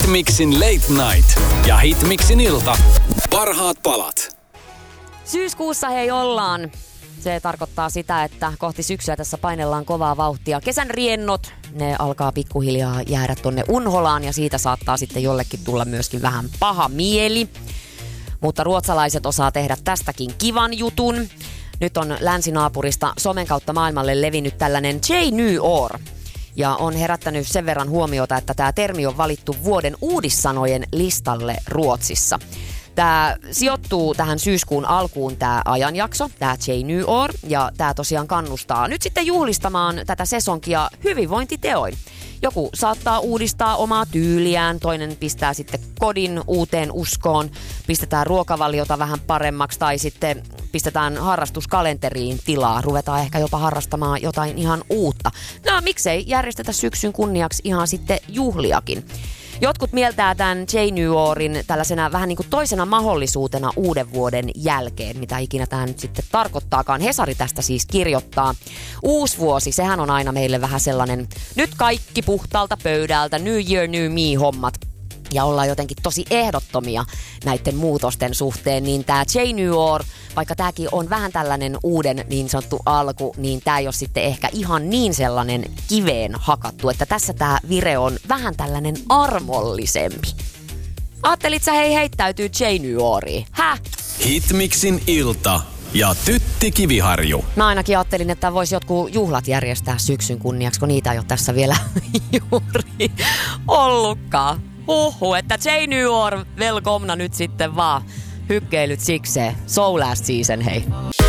Hitmixin Late Night ja Hitmixin ilta. Parhaat palat. Syyskuussa hei ollaan. Se tarkoittaa sitä, että kohti syksyä tässä painellaan kovaa vauhtia. Kesän riennot, ne alkaa pikkuhiljaa jäädä tonne unholaan ja siitä saattaa sitten jollekin tulla myöskin vähän paha mieli. Mutta ruotsalaiset osaa tehdä tästäkin kivan jutun. Nyt on länsinaapurista somen kautta maailmalle levinnyt tällainen J New År. Ja on herättänyt sen verran huomiota, että tämä termi on valittu vuoden uudissanojen listalle Ruotsissa. Tämä sijoittuu tähän syyskuun alkuun tämä ajanjakso, tämä J New År, ja tämä tosiaan kannustaa nyt sitten juhlistamaan tätä sesonkia hyvinvointiteoin. Joku saattaa uudistaa omaa tyyliään, toinen pistää sitten kodin uuteen uskoon, pistetään ruokavaliota vähän paremmaksi tai sitten pistetään harrastuskalenteriin tilaa, ruvetaan ehkä jopa harrastamaan jotain ihan uutta. No miksei järjestetä syksyn kunniaksi ihan sitten juhliakin. Jotkut mieltää tämän J New Årin tällaisena vähän niin kuin toisena mahdollisuutena uuden vuoden jälkeen, mitä ikinä tämä nyt sitten tarkoittaakaan. Hesari tästä siis kirjoittaa. Uusi vuosi, sehän on aina meille vähän sellainen nyt kaikki puhtaalta pöydältä, New Year, New Me hommat. Ja ollaan jotenkin tosi ehdottomia näiden muutosten suhteen, niin tämä J New År, vaikka tämäkin on vähän tällainen uuden niin sanottu alku, niin tämä ei ole sitten ehkä ihan niin sellainen kiveen hakattu, että tässä tämä vire on vähän tällainen armollisempi. Ajattelit sä heittäytyy J New Åriin? Häh? Hitmixin ilta ja Tytti Kiviharju. Mä ainakin ajattelin, että voisi jotkut juhlat järjestää syksyn kunniaksi, kun niitä ei ole tässä vielä juuri ollutkaan. Että J New År, velkomna nyt sitten vaan hykkeilyt sikseen. So last season, hei.